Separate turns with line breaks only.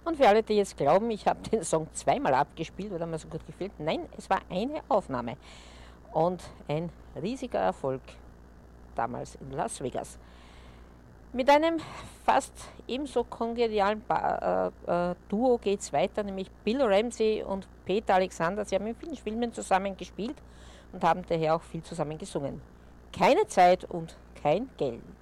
Und für alle, die jetzt glauben, ich habe den Song zweimal abgespielt oder mir so gut gefällt, nein, es war eine Aufnahme. Und ein riesiger Erfolg damals in Las Vegas. Mit einem fast ebenso kongenialen Duo geht es weiter, nämlich Bill Ramsey und Peter Alexander. Sie haben in vielen Filmen zusammen gespielt und haben daher auch viel zusammen gesungen. Keine Zeit und kein Geld.